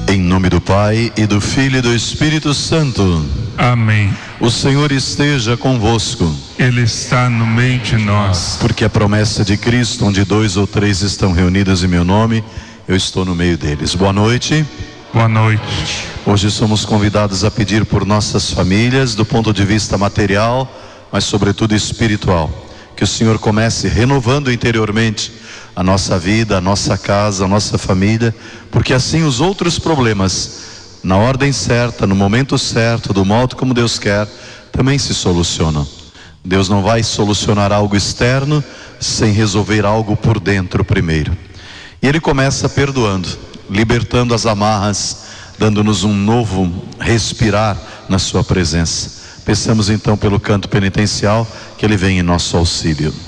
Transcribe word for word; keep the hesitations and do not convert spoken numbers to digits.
Em nome do Pai, e do Filho e do Espírito Santo. Amém. O Senhor esteja convosco. Ele está no meio de nós. Porque a promessa de Cristo, onde dois ou três estão reunidos em meu nome, eu estou no meio deles. Boa noite. Boa noite. Hoje somos convidados a pedir por nossas famílias, do ponto de vista material, mas sobretudo espiritual. Que o Senhor comece renovando interiormente a nossa vida, a nossa casa, a nossa família, porque assim os outros problemas, na ordem certa, no momento certo, do modo como Deus quer, também se solucionam. Deus não vai solucionar algo externo sem resolver algo por dentro primeiro. E Ele começa perdoando, libertando as amarras, dando-nos um novo respirar na sua presença. Peçamos então pelo canto penitencial que Ele venha em nosso auxílio.